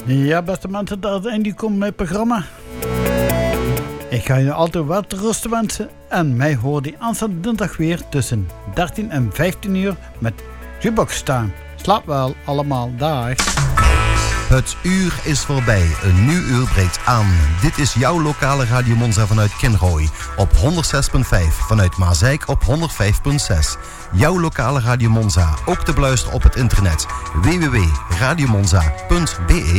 Ja, beste mensen, dat is het einde komt mijn programma. Ik ga je altijd wat rusten wensen. En mij hoor die aanstaande dinsdag weer tussen 13 en 15 uur met Jukebox staan. Slaap wel allemaal, dag. Het uur is voorbij, een nieuw uur breekt aan. Dit is jouw lokale Radio Monza vanuit Kinrooi op 106.5. Vanuit Maasijk op 105.6. Jouw lokale Radio Monza, ook te beluisteren op het internet www.radiomonza.be.